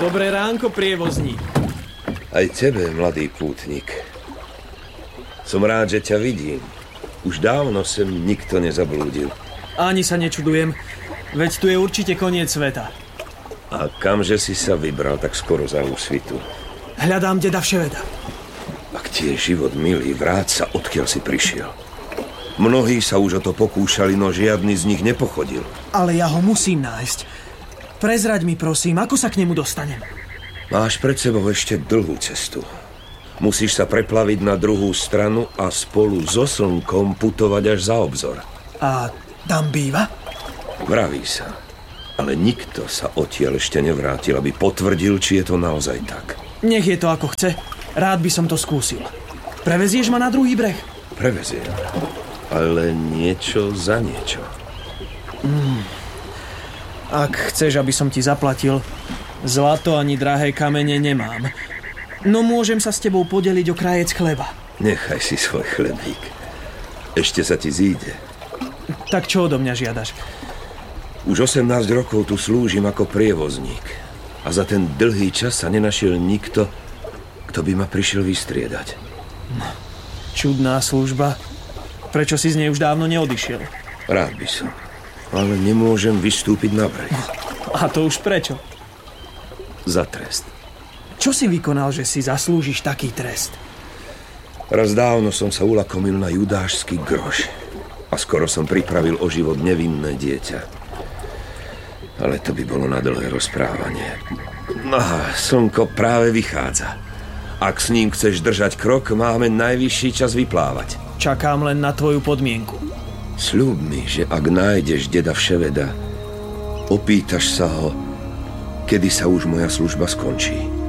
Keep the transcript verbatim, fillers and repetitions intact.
Dobré ránko, prievozník. Aj tebe, mladý pútnik. Som rád, že ťa vidím. Už dávno sem nikto nezablúdil. Ani sa nečudujem, veď tu je určite koniec sveta. A kamže si sa vybral tak skoro za úsvitu? Hľadám deda Vševeda. Ak ti je život milý, vráť sa, odkiaľ si prišiel. Mnohí sa už o to pokúšali, no žiadny z nich nepochodil. Ale ja ho musím nájsť. Prezraď mi, prosím, ako sa k nemu dostanem. Máš pred sebou ešte dlhú cestu. Musíš sa preplaviť na druhú stranu a spolu so slnkom putovať až za obzor. A tam býva? Vraví sa. Ale nikto sa odtiaľ ešte nevrátil, aby potvrdil, či je to naozaj tak. Nech je to ako chce. Rád by som to skúsil. Prevezieš ma na druhý breh? Preveziem. Ale niečo za niečo. Mm. Ak chceš, aby som ti zaplatil, zlato ani drahé kamene nemám. No môžem sa s tebou podeliť o krajec chleba. Nechaj si svoj chlebík. Ešte sa ti zíde. Tak čo odo mňa žiadaš? Už osemnásť rokov tu slúžim ako prievozník. A za ten dlhý čas sa nenašiel nikto, kto by ma prišiel vystriedať. Čudná služba. Prečo si z nej už dávno neodišiel? Rád by som. Ale nemôžem vystúpiť na breh. A to už prečo? Za trest. Čo si vykonal, že si zaslúžiš taký trest? Raz dávno som sa ulakomil na judášsky groš a skoro som pripravil o život nevinné dieťa. Ale to by bolo na dlhé rozprávanie. No, slnko práve vychádza. Ak s ním chceš držať krok, máme najvyšší čas vyplávať. Čakám len na tvoju podmienku. Sľub mi, že ak nájdeš deda Vševeda, opýtaš sa ho, kedy sa už moja služba skončí.